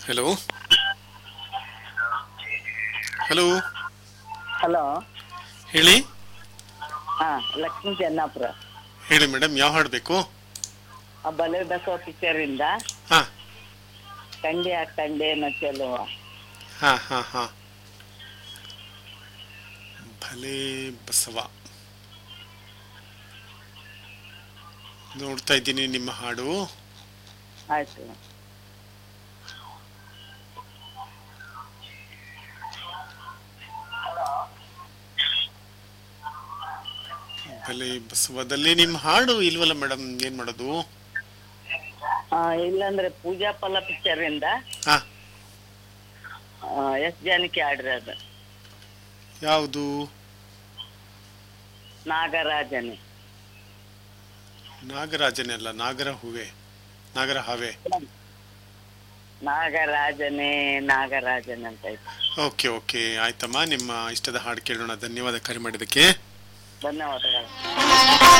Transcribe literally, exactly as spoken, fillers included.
Hello hello hello. ಹೇಳಿ. ಹಾ, ಲಕ್ಷ್ಮೀ ಜನ್ನಾಪುರ. ಹೇಳಿ ಮೇಡಮ್, ಯಾವ ಹಾಡಬೇಕು? ಆ ಬಲೆ ಬಸವ ಪಿಕ್ಚರ್ ಇಂದ ಹಾ ಕಂಡೆ ಆ ಕಂಡೆನ ಚೆಲುವ. ಹಾ ಹಾ ಹಾ ಭಲೇ ಬಸವ. ನೋಡ್ತಾ ಇದ್ದೀನಿ ನಿಮ್ಮ ಹಾಡು. ಆಯ್ತು. ಭಲೇ ಬಸವದಲ್ಲಿ ನಿಮ್ಮ ಹಾಡು ಇಲ್ವಲ್ಲ ಮೇಡಮ್, ಏನ್ ಮಾಡೋದು? ಆ, ಇಲ್ಲಾಂದ್ರೆ ಪೂಜಾ ಫಲ ಪಿಕ್ಚರ್ ಇಂದ ಹಾ, ಎಸ್ ಜಾನಕಿ ಆಡಿರೋದು ಯಾವುದು? ನಾಗರಾಜನೇ. ನಾಗರಾಜನೇ ಅಲ್ಲ, ನಾಗರ ಹೂವೆ, ನಾಗರ ಹಾವೆ. ನಾಗರಾಜನೇ ನಾಗರಾಜನ್ ಅಂತ ಇತ್ತು. ಓಕೆ ಓಕೆ, ಆಯ್ತಮ್ಮ. ನಿಮ್ಮ ಇಷ್ಟದ ಹಾಡು ಕೇಳೋಣ. ಧನ್ಯವಾದ ಕರೆ ಮಾಡಿದ್ದಕ್ಕೆ. ಧನ್ಯವಾದಗಳು.